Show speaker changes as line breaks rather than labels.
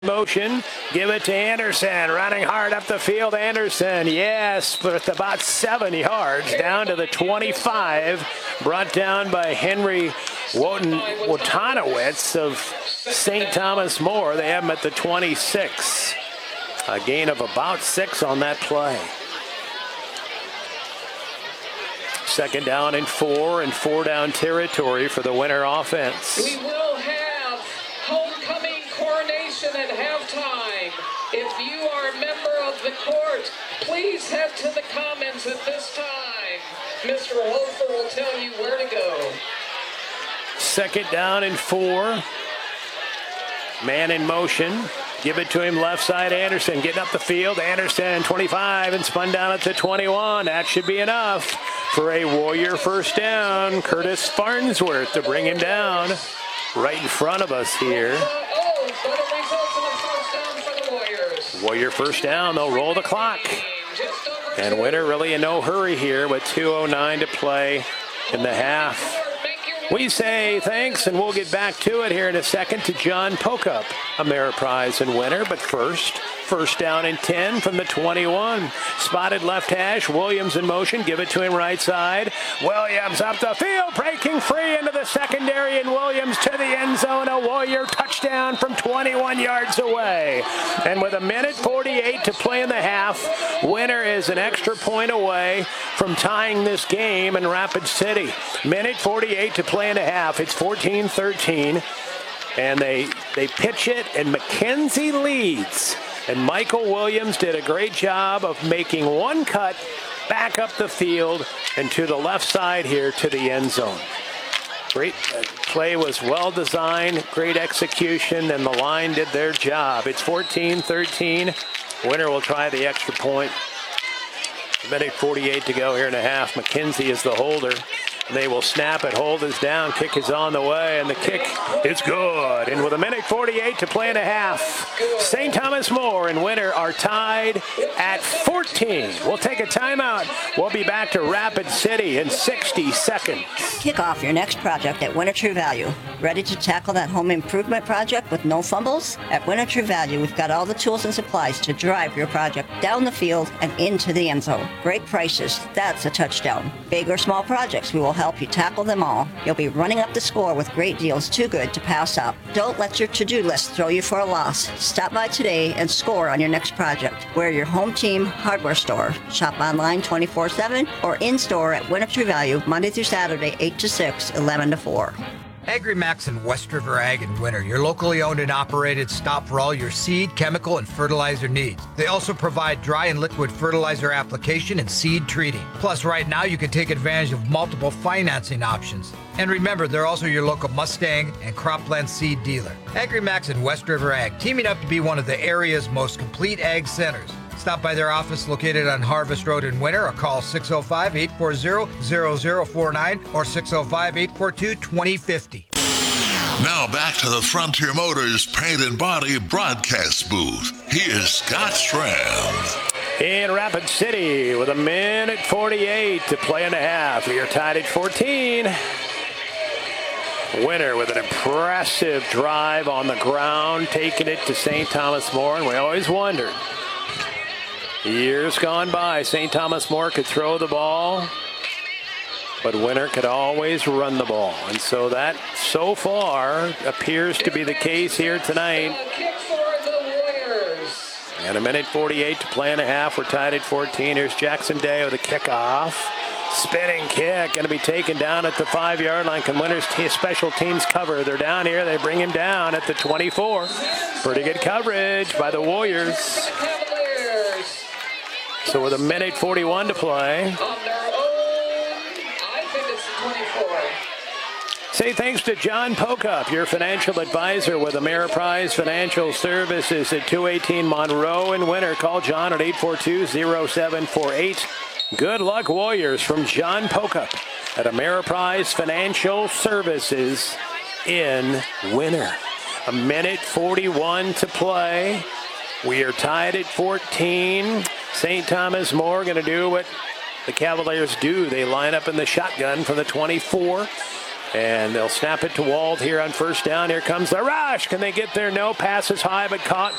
Motion, give it to Anderson, running hard up the field. Anderson, yes, with about 7 yards down to the 25, brought down by Henry Wotanowicz of St. Thomas More. They have him at the 26. A gain of about 6 on that play. Second down and 4 and 4 down territory for the Winter offense.
We will have homecoming coronation at halftime. If you are a member of the court, please head to the comments at this time. Mr. Hofer will tell you where to go.
Second down and 4. Man in motion. Give it to him left side. Anderson getting up the field. Anderson 25 and spun down at the 21. That should be enough for a Warrior first down. Curtis Farnsworth to bring him down right in front of us here.
But it results in a first down for the Warriors.
Warrior first down. They'll roll the clock. And Winter really in no hurry here with 2:09 to play in the half. We say thanks, and we'll get back to it here in a second to John Pocup, Ameriprise and Winter. But first down and 10 from the 21. Spotted left hash. Williams in motion. Give it to him right side. Williams up the field, breaking free into the secondary, and Williams to the end zone. A Warrior touchdown from 21 yards away. And with 1:48 to play in the half, Winter is an extra point away from tying this game in Rapid City. 1:48 to play in a half. It's 14-13. And they pitch it, and McKenzie leads. And Michael Williams did a great job of making one cut back up the field and to the left side here to the end zone. Great play was well designed, great execution, and the line did their job. It's 14-13. Winter will try the extra point. 1:48 to go here in a half. McKenzie is the holder. They will snap it. Hold is down. Kick is on the way, and the kick is good. And with 1:48 to play in a half, St. Thomas More and Winter are tied at 14. We'll take a timeout. We'll be back to Rapid City in 60 seconds.
Kick off your next project at Winter True Value. Ready to tackle that home improvement project with no fumbles? At Winter True Value, we've got all the tools and supplies to drive your project down the field and into the end zone. Great prices. That's a touchdown. Big or small projects, we will help you tackle them all. You'll be running up the score with great deals too good to pass up. Don't let your to-do list throw you for a loss. Stop by today and score on your next project. We're your home team hardware store. Shop online 24/7 or in-store at Winter True Value Monday through Saturday 8 to 6, 11 to 4.
AgriMax and West River Ag and Winter, your locally owned and operated stop for all your seed, chemical, and fertilizer needs. They also provide dry and liquid fertilizer application and seed treating. Plus, right now, you can take advantage of multiple financing options. And remember, they're also your local Mustang and Cropland seed dealer. AgriMax and West River Ag, teaming up to be one of the area's most complete ag centers. Stop by their office located on Harvest Road in Winter or call 605-840-0049 or 605-842-2050.
Now back to the Frontier Motors Paint and Body broadcast booth. Here's Scott Strand.
In Rapid City with 1:48 to play in a half. We are tied at 14. Winter with an impressive drive on the ground, taking it to St. Thomas More, and we always wondered. Years gone by, St. Thomas More could throw the ball, but Winter could always run the ball. And so that, so far, appears to be the case here tonight. And 1:48 to play and a half. We're tied at 14. Here's Jackson Day with a kickoff. Spinning kick, going to be taken down at the 5-yard line. Can Winter's special teams cover? They're down here. They bring him down at the 24. Pretty good coverage by the Warriors. So with 1:41 to play.
On their own, I think it's 24.
Say thanks to John Pocup, your financial advisor with Ameriprise Financial Services at 218 Monroe in Winter. Call John at 842-0748. Good luck, Warriors, from John Pocup at Ameriprise Financial Services in Winter. 1:41 to play. We are tied at 14. St. Thomas More going to do what the Cavaliers do. They line up in the shotgun from the 24. And they'll snap it to Wald here on first down. Here comes the rush. Can they get there? No. Pass is high, but caught